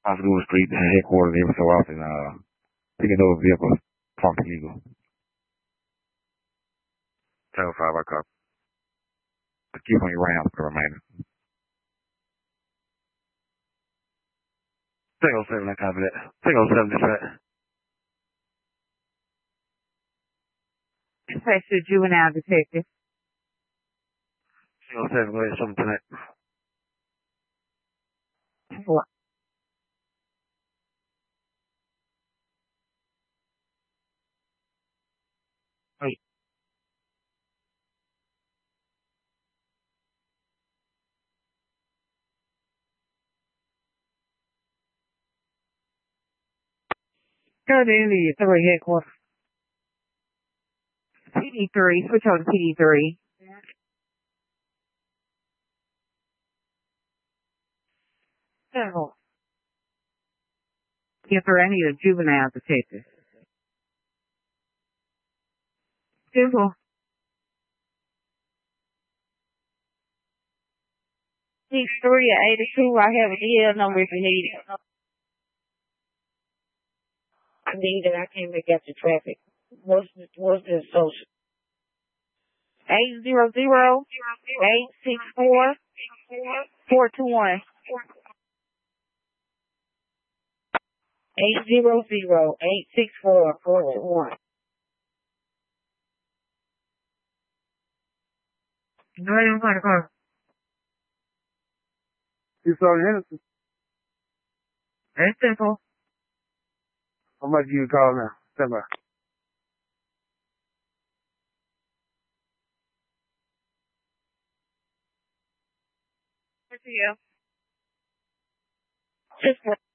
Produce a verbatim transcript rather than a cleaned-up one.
Osgood Street headquarters every so often, uh, picking those vehicles from the Eagle. Channel five, I copy. Keep on your rounds for the remainder. six oh seven, I copy that. six oh seven, dispatch. Dispatch to juvenile detective. six oh seven, go ahead, something tonight. What? Hey. Go to the three headquarters. P D three, switch on to P D three. Simple. Yes, sir, I need a juvenile detective. Simple. Six three eighty-two. I have a D L number if you need it. I need it. I can't make out the traffic. What's the, what's the social? Eight zero zero eight six four four two one. Eight zero zero eight six four four two one. No, I don't want to call. You saw Henderson? That's simple. How much do you call now? Stand by. Good to you. Just